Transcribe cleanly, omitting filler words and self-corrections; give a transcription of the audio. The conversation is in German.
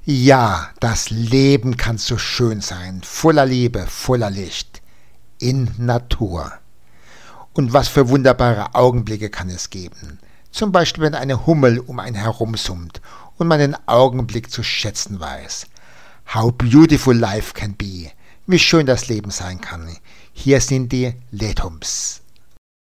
Ja, das Leben kann so schön sein, voller Liebe, voller Licht, in Natur. Und was für wunderbare Augenblicke kann es geben. Zum Beispiel, wenn eine Hummel um einen herumsummt und man den Augenblick zu schätzen weiß. How beautiful life can be. Wie schön das Leben sein kann. Hier sind die Letums.